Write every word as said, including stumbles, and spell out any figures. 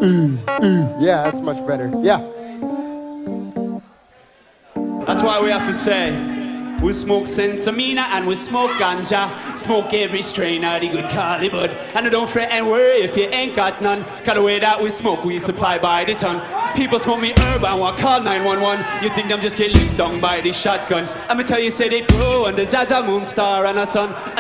Yeah, that's much better. Yeah. That's why we have to say, we smoke Sentamina and we smoke ganja. Smoke every strain of the good Cali bud. And don't fret and worry if you ain't got none. Cause the way that we smoke, we supply by the ton. People smoke me herb and want call nine one one. You think them just get licked down by the shotgun. I'ma tell you, say they grow under Jaja Moon Star and a sun.